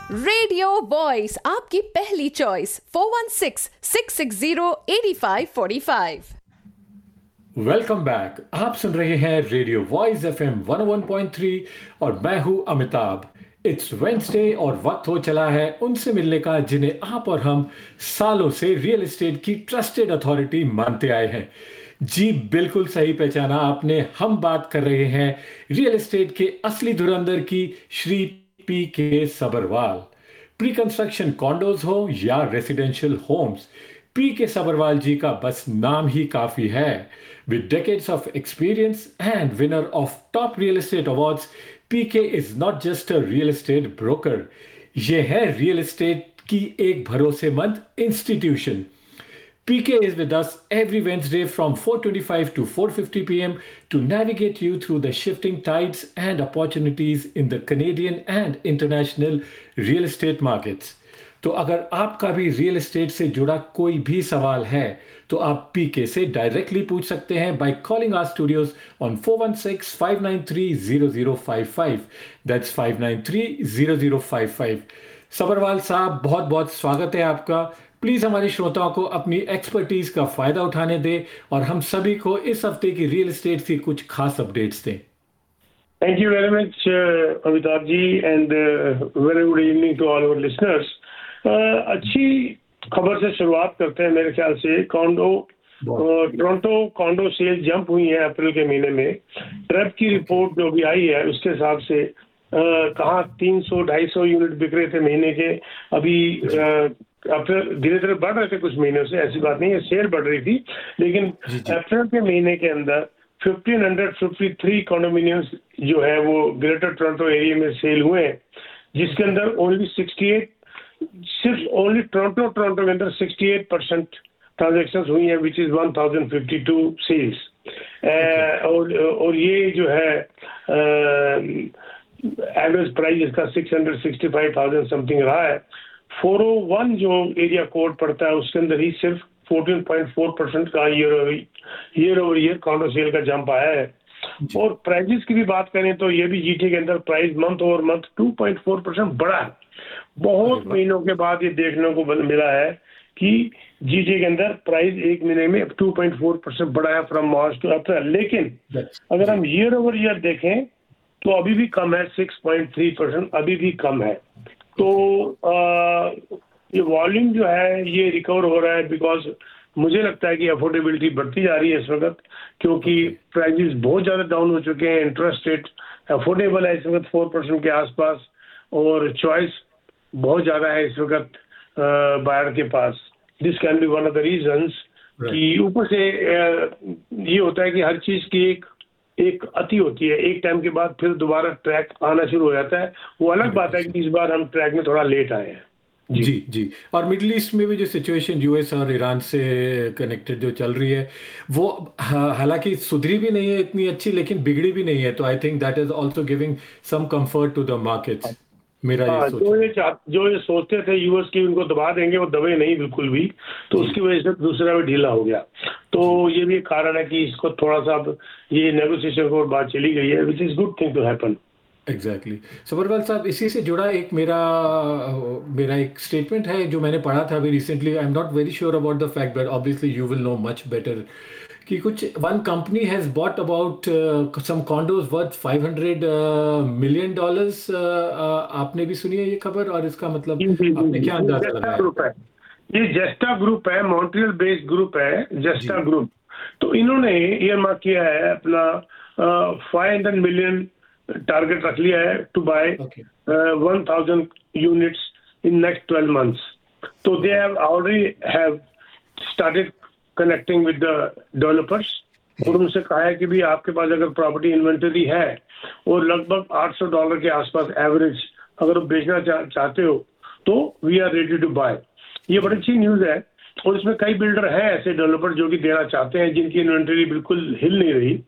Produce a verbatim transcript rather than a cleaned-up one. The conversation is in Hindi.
रेडियो वॉइस आपकी पहली choice four one six six six zero eighty five forty five. Welcome back. आप सुन रहे हैं रेडियो वॉइस एफएम वन ओ वन पॉइंट थ्री और मैं हूं अमिताभ। इट्स वेंसडे और वक्त हो चला है उनसे मिलने का जिन्हें आप और हम सालों से रियल एस्टेट की ट्रस्टेड अथॉरिटी मानते आए हैं। जी बिल्कुल सही पहचाना आपने, हम बात कर रहे हैं रियल एस्टेट के असली धुरंधर की, श्री पी के सबरवाल। प्री कंस्ट्रक्शन कॉन्डोज हो या रेसिडेंशियल होम्स, पी के सबरवाल जी का बस नाम ही काफी है। With decades of experience and winner of top real estate awards, PK is not just a real estate broker, ये है रियल एस्टेट की एक भरोसेमंद institution. P K is with us every Wednesday from four twenty-five to four fifty p m to navigate you through the shifting tides and opportunities in the Canadian and international real estate markets. तो अगर आपका भी रियल एस्टेट से जुड़ा कोई भी सवाल है तो आप पीके से डायरेक्टली पूछ सकते हैं by calling our studios on four one six five nine three zero zero five five. That's five nine three zero zero five five. Sabharwal साहब, बहुत बहुत स्वागत है आपका। प्लीज हमारे श्रोताओं को अपनी एक्सपर्टीज का फायदा उठाने दें और हम सभी को इस हफ्ते की रियल एस्टेट की कुछ खास अपडेट्स दें। Thank you very much, uh, Amitabh ji, and uh, very good evening to all our listeners. Uh, अच्छी खबर से शुरुआत करते हैं। मेरे ख्याल से condor Toronto condor cell jump हुई है अप्रैल के महीने में। ट्रेप की रिपोर्ट जो भी आई है उसके हिसाब से uh, कहाँ तीन सौ ढाई सौ यूनिट बिक रहे थे महीने के, अभी uh, अब फिर धीरे धीरे बढ़ रहे थे कुछ महीनों से, ऐसी बात नहीं है, शेयर बढ़ रही थी, लेकिन अप्रैल के महीने के अंदर फिफ्टीन फिफ्टी थ्री कॉन्डोमिनियम्स जो है वो ग्रेटर टोरंटो एरिया में सेल हुए हैं, जिसके अंदर ओनली सिक्सटी एट सिर्फ ओनली टोरंटो टोरंटो के अंदर सिक्सटी एट परसेंट ट्रांजेक्शन हुई है, which is one thousand fifty to sales. और और ये जो है एवरेज प्राइस इसका six hundred sixty five thousand something रहा है। फोर ओ वन जो एरिया कोड पड़ता है उसके अंदर ही सिर्फ फोर्टीन पॉइंट फोर परसेंट का year over year over year condor cell का जंप आया है। और प्राइजेस की भी बात करें तो ये भी जीटी के अंदर price month over month two point four percent बढ़ा है। बहुत महीनों के बाद ये देखने को मिला है कि जीटी के अंदर प्राइस एक महीने में टू पॉइंट फोर परसेंट बढ़ा है फ्रॉम मार्च टू अप्रैल। लेकिन अगर हम ईयर ओवर ईयर देखें तो अभी भी कम है, सिक्स पॉइंट थ्री परसेंट अभी भी कम है। तो आ, ये वॉल्यूम जो है ये रिकवर हो रहा है, बिकॉज मुझे लगता है कि अफोर्डेबिलिटी बढ़ती जा रही है इस वक्त, क्योंकि प्राइसेस बहुत ज़्यादा डाउन हो चुके हैं। इंटरेस्ट रेट अफोर्डेबल है इस वक्त फोर परसेंट के आसपास, और चॉइस बहुत ज़्यादा है इस वक्त बायर के पास। This can be one of the reasons कि ऊपर से आ, ये होता है कि हर चीज़ की एक एक अति होती है, एक टाइम के बाद फिर दोबारा ट्रैक आना शुरू हो जाता है। वो अलग बात है कि इस बार हम ट्रैक में थोड़ा लेट आए हैं। जी जी, जी। और मिडिल ईस्ट में भी जो सिचुएशन यूएस और ईरान से कनेक्टेड जो चल रही है वो हालांकि सुधरी भी नहीं है इतनी अच्छी, लेकिन बिगड़ी भी नहीं है। तो I think that is also giving some comfort to the markets. मेरा हाँ, ये सोच जो ये जो ये सोचते थे यूएस की उनको दबा देंगे, वो दबे नहीं बिल्कुल भी, तो उसकी वजह से दूसरा भी ढीला हो गया। तो ये भी कारण है कि इसको थोड़ा सा अब ये नेगोशिएशन को बात चली गई है, which is good thing to happen. Exactly. Sabharwal साहब, इसी से जुड़ा एक मेरा मेरा एक स्टेटमेंट है जो मैंने पढ़ा था अभी recently. I am not very sure about the fact, but obviously you will know much better, कि कुछ one company has bot about some condos worth five hundred million dollars. आपने भी सुनी है ये खबर, और इसका मतलब आपने क्या अंदाजा लगाया? ये जेस्टा ग्रुप है, मॉन्ट्रियल बेस्ड ग्रुप है जेस्टा ग्रुप। तो इन्होंने ईयर मार्क किया है अपना फाइव हंड्रेड मिलियन टारगेट रख लिया है to by one thousand units in next twelve months. तो they have already have started connecting with the developers, और उनसे कहा है कि भी आपके पास अगर प्रॉपर्टी इन्वेंटरी है और लगभग आठ सौ डॉलर के आसपास एवरेज अगर बेचना चा, चाहते हो तो we are ready to bye. ये बड़ी अच्छी न्यूज़ है। और इसमें कई बिल्डर हैं ऐसे डेवलपर जो कि देना चाहते हैं, जिनकी इन्वेंटरी बिल्कुल हिल नहीं रही,